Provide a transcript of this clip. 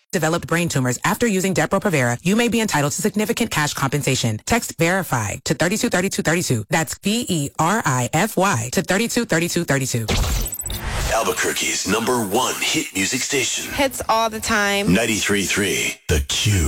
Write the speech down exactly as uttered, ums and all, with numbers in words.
developed brain tumors after using Depo-Provera, you may be entitled to significant cash compensation. Text VERIFY to thirty-two thirty-two thirty-two. That's V E R I F Y to thirty-two thirty-two thirty-two. Albuquerque's number one hit music station. Hits all the time. ninety-three point three The Q.